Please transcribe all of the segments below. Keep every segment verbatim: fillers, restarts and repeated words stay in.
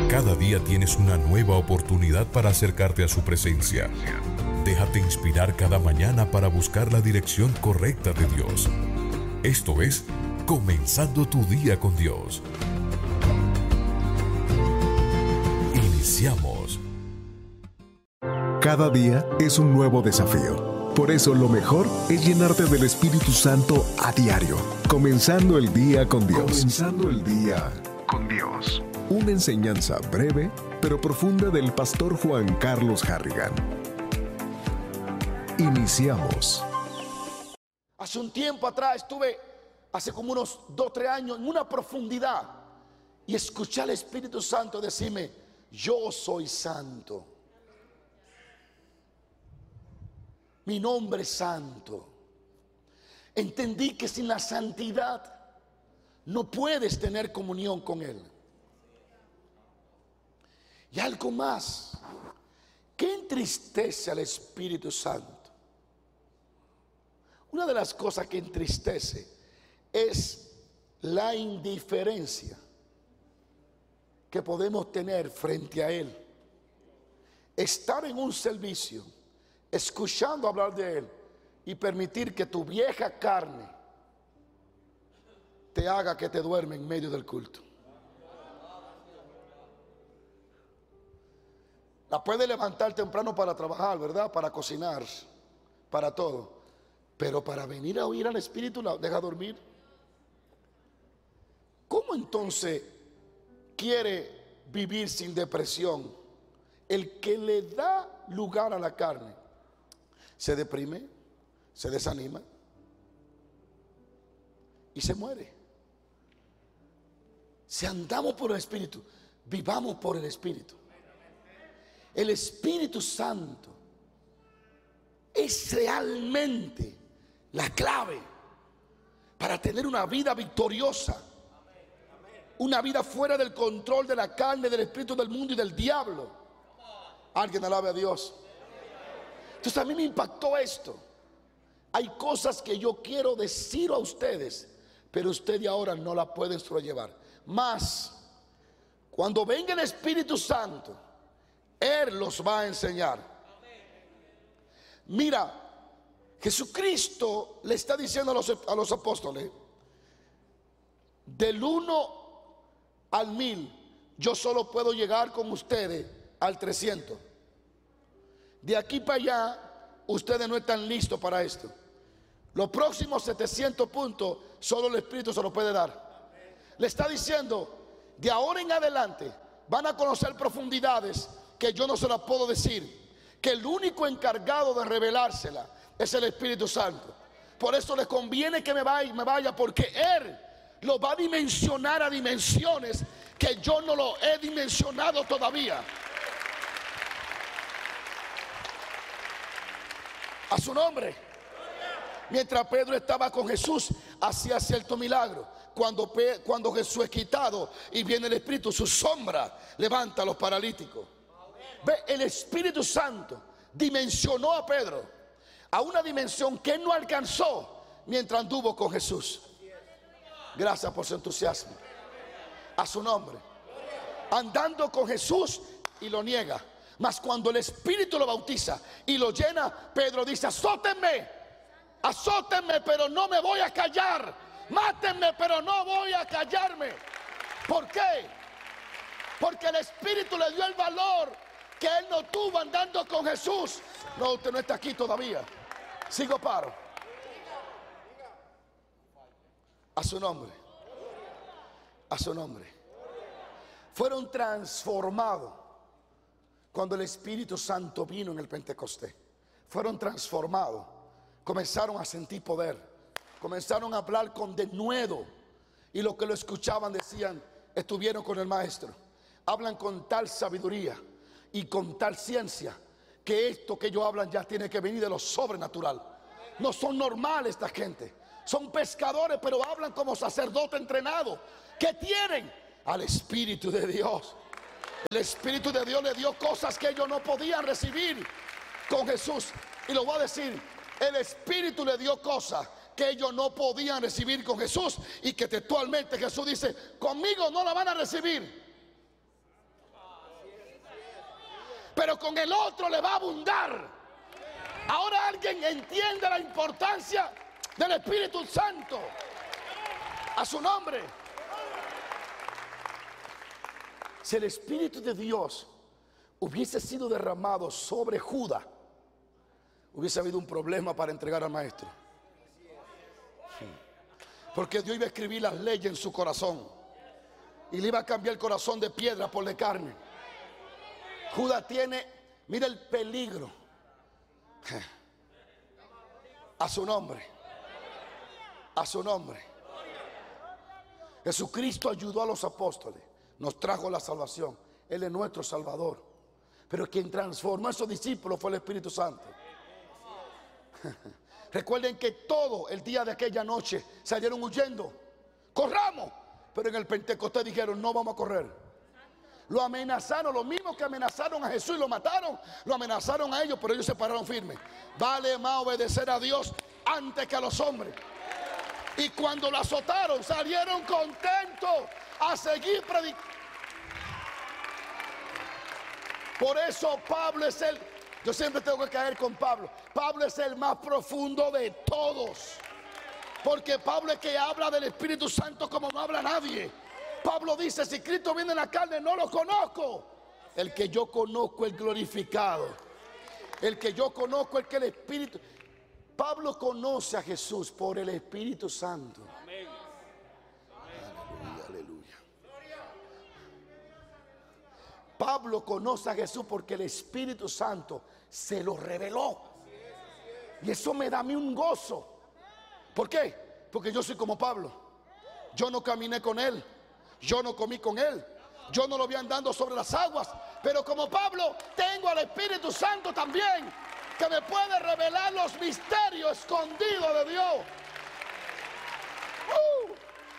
Cada día tienes una nueva oportunidad para acercarte a su presencia. Déjate inspirar cada mañana para buscar la dirección correcta de Dios. Esto es Comenzando tu día con Dios. Iniciamos. Cada día es un nuevo desafío. Por eso lo mejor es llenarte del Espíritu Santo a diario. Comenzando el día con Dios. Comenzando el día con Dios. Una enseñanza breve pero profunda del pastor Juan Carlos Harrigan. Iniciamos. Hace un tiempo atrás estuve, hace como unos dos o tres años, en una profundidad y escuché al Espíritu Santo decirme: yo soy santo. Mi nombre es santo. Entendí que sin la santidad no puedes tener comunión con Él. Y algo más, ¿qué entristece al Espíritu Santo? Una de las cosas que entristece es la indiferencia que podemos tener frente a Él. Estar en un servicio, escuchando hablar de Él y permitir que tu vieja carne te haga que te duerme en medio del culto. La puede levantar temprano para trabajar, ¿verdad? Para cocinar, para todo. Pero para venir a oír al Espíritu la deja dormir. ¿Cómo entonces quiere vivir sin depresión? El que le da lugar a la carne se deprime, se desanima y se muere. Si andamos por el Espíritu, vivamos por el Espíritu. El Espíritu Santo es realmente la clave para tener una vida victoriosa, una vida fuera del control de la carne, del espíritu del mundo y del diablo. Alguien alabe a Dios. Entonces a mí me impactó esto. Hay cosas que yo quiero decir a ustedes, pero ustedes ahora no la pueden sobrellevar. Más, cuando venga el Espíritu Santo, Él los va a enseñar. Mira, Jesucristo le está diciendo a los, a los apóstoles: del uno al mil, yo solo puedo llegar con ustedes al trescientos. De aquí para allá, ustedes no están listos para esto. Los próximos setecientos puntos, solo el Espíritu se los puede dar. Le está diciendo: de ahora en adelante van a conocer profundidades que yo no se las puedo decir, que el único encargado de revelársela es el Espíritu Santo. Por eso les conviene que me vaya, me vaya, porque Él lo va a dimensionar a dimensiones que yo no lo he dimensionado todavía. A su nombre. Mientras Pedro estaba con Jesús, hacía cierto milagro. Cuando, cuando Jesús es quitado y viene el Espíritu, su sombra levanta a los paralíticos. Ve, el Espíritu Santo dimensionó a Pedro a una dimensión que él no alcanzó mientras anduvo con Jesús. Gracias por su entusiasmo. A su nombre. Andando con Jesús y lo niega. Mas cuando el Espíritu lo bautiza y lo llena, Pedro dice: azótenme, azótenme, pero no me voy a callar. Mátenme, pero no voy a callarme. ¿Por qué? Porque el Espíritu le dio el valor que él no tuvo andando con Jesús. No, usted no está aquí todavía. Sigo paro. A su nombre. A su nombre. Fueron transformados cuando el Espíritu Santo vino en el Pentecostés. Fueron transformados. Comenzaron a sentir poder. Comenzaron a hablar con denuedo. Y los que lo escuchaban decían: estuvieron con el Maestro. Hablan con tal sabiduría y con tal ciencia que esto que ellos hablan ya tiene que venir de lo sobrenatural. No son normales esta gente. Son pescadores, pero hablan como sacerdotes entrenados que tienen al Espíritu de Dios. El Espíritu de Dios le dio cosas que ellos no podían recibir con Jesús. Y lo voy a decir: el Espíritu le dio cosas que ellos no podían recibir con Jesús, y que textualmente Jesús dice: conmigo no la van a recibir. pero con el otro le va a abundar. Ahora alguien entiende la importancia del Espíritu Santo. A su nombre. Si el Espíritu de Dios hubiese sido derramado sobre Judas, hubiese habido un problema para entregar al maestro. Porque Dios iba a escribir las leyes en su corazón y le iba a cambiar el corazón de piedra por de carne. Judas tiene, mira el peligro. A su nombre. A su nombre. Jesucristo ayudó a los apóstoles, nos trajo la salvación. Él es nuestro Salvador. Pero quien transformó a esos discípulos fue el Espíritu Santo. Recuerden que todo el día de aquella noche salieron huyendo. Corramos. Pero en el Pentecostés dijeron, no vamos a correr. Lo amenazaron, lo mismo que amenazaron a Jesús y lo mataron, lo amenazaron a ellos, pero ellos se pararon firmes. Vale más obedecer a Dios antes que a los hombres. Y cuando lo azotaron, salieron contentos a seguir predicando. Por eso Pablo es el, yo siempre tengo que caer con Pablo. Pablo es el más profundo de todos. Porque Pablo es que habla del Espíritu Santo como no habla nadie. Pablo dice, si Cristo viene en la carne, no lo conozco. El que yo conozco, el glorificado. El que yo conozco, el que el Espíritu. Pablo conoce a Jesús por el Espíritu Santo. Amén. Aleluya, aleluya. Pablo conoce a Jesús porque el Espíritu Santo se lo reveló. Y eso me da a mí un gozo. ¿Por qué? Porque yo soy como Pablo. Yo no caminé con él. Yo no comí con él. Yo no lo vi andando sobre las aguas. Pero como Pablo, tengo al Espíritu Santo también, que me puede revelar los misterios escondidos de Dios. Uh.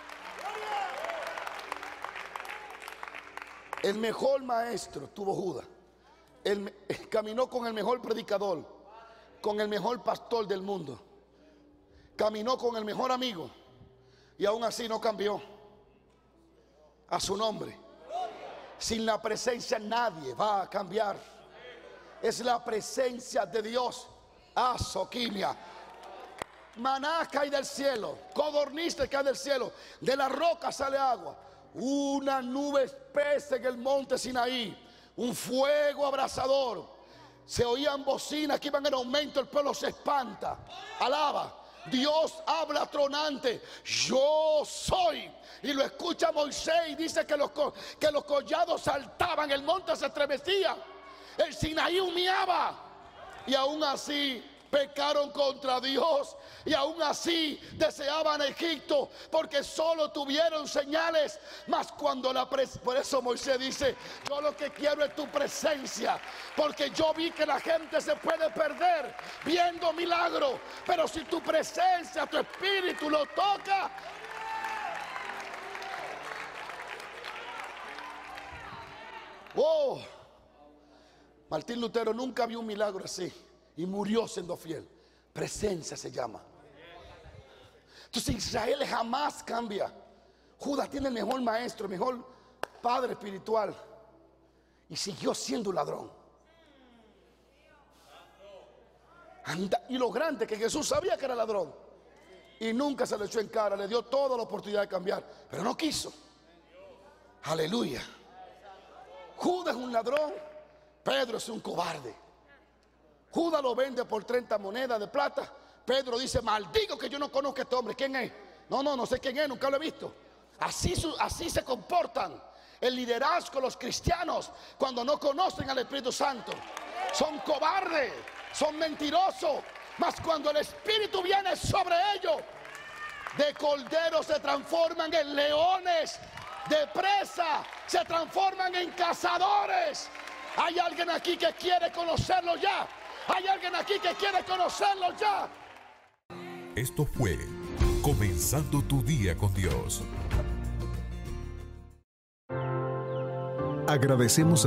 El mejor maestro tuvo Judas. Él caminó con el mejor predicador, con el mejor pastor del mundo. Caminó con el mejor amigo y aún así no cambió. A su nombre. Sin la presencia nadie va a cambiar. Es la presencia de Dios. Azoquimia. Maná cae del cielo. Codornices cae del cielo. De la roca sale agua. Una nube espesa en el monte Sinaí. Un fuego abrasador. Se oían bocinas que iban en aumento. El pueblo se espanta. Alaba. Dios habla tronante. Yo soy. Y lo escucha Moisés y dice que los, que los collados saltaban, el monte se estremecía, el Sinaí humeaba. Y aún así pecaron contra Dios. Y aún así deseaban Egipto, porque solo tuvieron señales. Mas cuando la presencia, por eso Moisés dice, yo lo que quiero es tu presencia, porque yo vi que la gente se puede perder viendo milagros, pero si tu presencia, tu espíritu lo toca. Oh, Martín Lutero nunca vio un milagro así y murió siendo fiel. Presencia se llama. Entonces Israel jamás cambia. Judas tiene el mejor maestro, el mejor padre espiritual, y siguió siendo un ladrón. Anda, y lo grande que Jesús sabía que era ladrón y nunca se le echó en cara, le dio toda la oportunidad de cambiar, pero no quiso. Aleluya. Judas es un ladrón, Pedro es un cobarde. Judas lo vende por treinta monedas de plata. Pedro dice, maldigo que yo no conozco a este hombre. ¿Quién es? No, no, no sé quién es, nunca lo he visto. Así, así se comportan el liderazgo, los cristianos, cuando no conocen al Espíritu Santo. Son cobardes, son mentirosos. Mas cuando el Espíritu viene sobre ellos, de corderos se transforman en leones, de presa se transforman en cazadores. Hay alguien aquí que quiere conocerlo ya. Hay alguien aquí que quiere conocerlo ya. Esto fue Comenzando tu Día con Dios. Agradecemos